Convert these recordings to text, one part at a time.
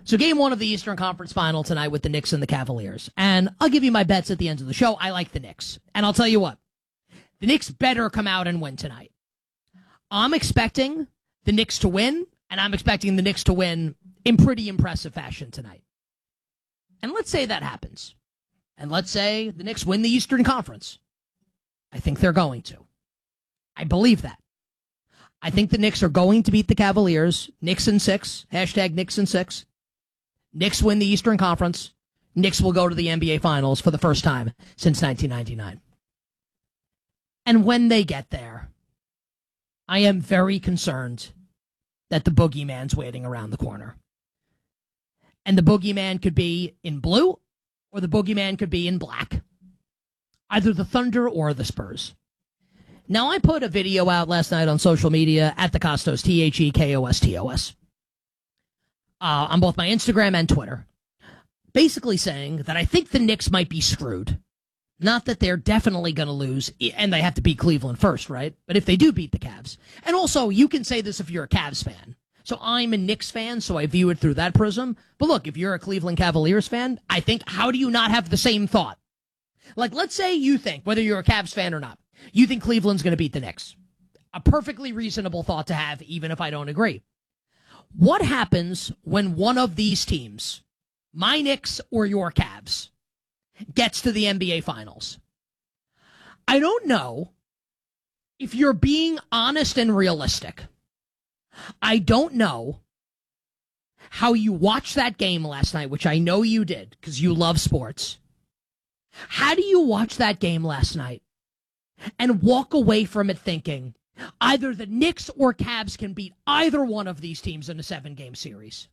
So game one of the Eastern Conference Final tonight with the Knicks and the Cavaliers. And I'll give you my bets at the end of the show. I like the Knicks. And I'll tell you what, the Knicks better come out and win tonight. I'm expecting the Knicks to win, and I'm expecting the Knicks to win in pretty impressive fashion tonight. And let's say that happens. And let's say the Knicks win the Eastern Conference. I think they're going to. I believe that. I think the Knicks are going to beat the Cavaliers. Knicks in 6. Hashtag Knicks in 6. Knicks win the Eastern Conference. Knicks will go to the NBA Finals for the first time since 1999. And when they get there, I am very concerned that the boogeyman's waiting around the corner. And the boogeyman could be in blue, or the boogeyman could be in black. Either the Thunder or the Spurs. Now, I put a video out last night on social media at the Costos, TheKostos, on both my Instagram and Twitter, basically saying that I think the Knicks might be screwed. Not that they're definitely going to lose, and they have to beat Cleveland first, right? But if they do beat the Cavs. And also, you can say this if you're a Cavs fan. So I'm a Knicks fan, so I view it through that prism. But look, if you're a Cleveland Cavaliers fan, I think, how do you not have the same thought? Like, let's say you think, whether you're a Cavs fan or not, you think Cleveland's going to beat the Knicks. A perfectly reasonable thought to have, even if I don't agree. What happens when one of these teams, my Knicks or your Cavs, gets to the NBA Finals? I don't know if you're being honest and realistic. I don't know how you watched that game last night, which I know you did because you love sports. How do you watch that game last night and walk away from it thinking either the Knicks or Cavs can beat either one of these teams in a 7-game series?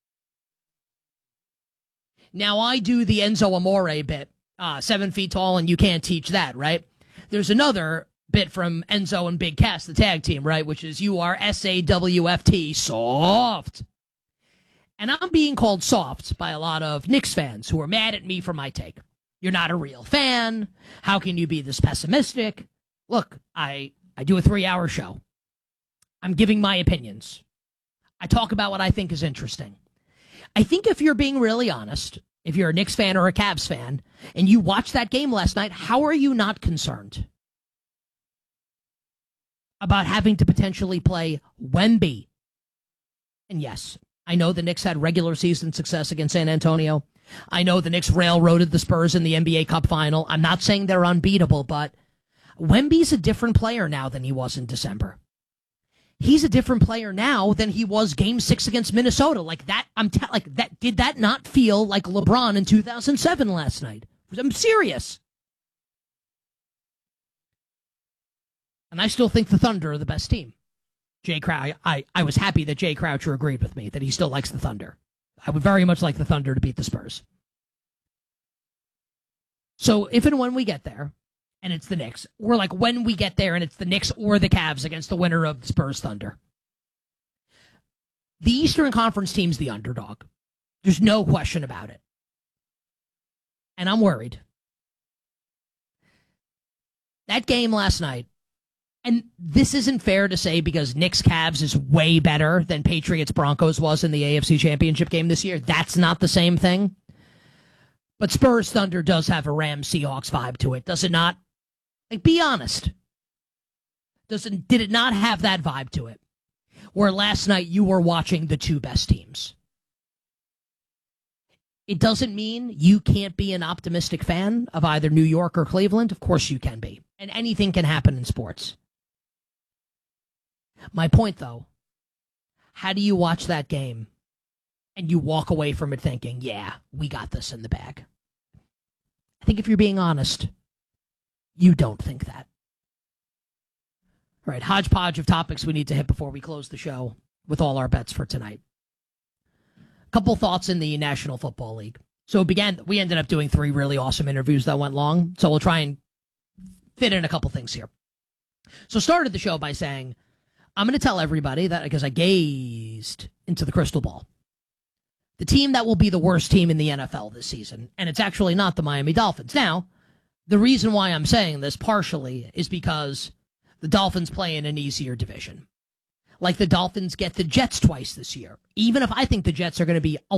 Now, I do the Enzo Amore bit, 7 feet tall, and you can't teach that, right? There's another bit from Enzo and Big Cass, the tag team, right, which is you are SAWFT, soft. And I'm being called soft by a lot of Knicks fans who are mad at me for my take. You're not a real fan. How can you be this pessimistic? Look, I do a 3-hour show. I'm giving my opinions. I talk about what I think is interesting. I think if you're being really honest, if you're a Knicks fan or a Cavs fan, and you watched that game last night, how are you not concerned about having to potentially play Wemby? And yes, I know the Knicks had regular season success against San Antonio. I know the Knicks railroaded the Spurs in the NBA Cup final. I'm not saying they're unbeatable, but Wemby's a different player now than he was in December. He's a different player now than he was Game 6 against Minnesota. Like that, did that not feel like LeBron in 2007 last night? I'm serious. And I still think the Thunder are the best team. I was happy that Jay Croucher agreed with me that he still likes the Thunder. I would very much like the Thunder to beat the Spurs. So if and when we get there, and it's the Knicks, or like when we get there and it's the Knicks or the Cavs against the winner of the Spurs Thunder, the Eastern Conference team's the underdog. There's no question about it. And I'm worried. That game last night, and this isn't fair to say because Knicks-Cavs is way better than Patriots-Broncos was in the AFC Championship game this year. That's not the same thing. But Spurs-Thunder does have a Rams-Seahawks vibe to it, does it not? Like, be honest. Did it not have that vibe to it? Where last night you were watching the two best teams. It doesn't mean you can't be an optimistic fan of either New York or Cleveland. Of course you can be. And anything can happen in sports. My point, though, how do you watch that game and you walk away from it thinking, yeah, we got this in the bag? I think if you're being honest, you don't think that. All right, hodgepodge of topics we need to hit before we close the show with all our bets for tonight. A couple thoughts in the National Football League. So we ended up doing 3 really awesome interviews that went long, so we'll try and fit in a couple things here. So started the show by saying, I'm going to tell everybody that because I gazed into the crystal ball. The team that will be the worst team in the NFL this season, and it's actually not the Miami Dolphins. Now, the reason why I'm saying this partially is because the Dolphins play in an easier division. Like the Dolphins get the Jets twice this year. Even if I think the Jets are going to be